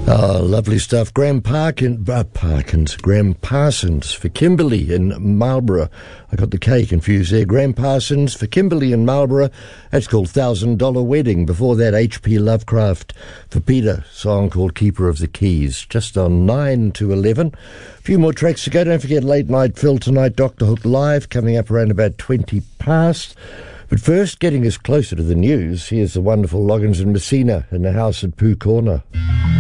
Oh, lovely stuff. Graham Parsons for Kimberley in Marlborough. I got the K confused there. Graham Parsons for Kimberley in Marlborough. That's called $1,000 Wedding. Before that, H.P. Lovecraft for Peter, song called Keeper of the Keys. Just on 9 to 11. A few more tracks to go. Don't forget Late Night Phil tonight. Dr. Hook Live coming up around about 20 past. But first, getting us closer to the news, here's the wonderful Loggins and Messina in the house at Pooh Corner.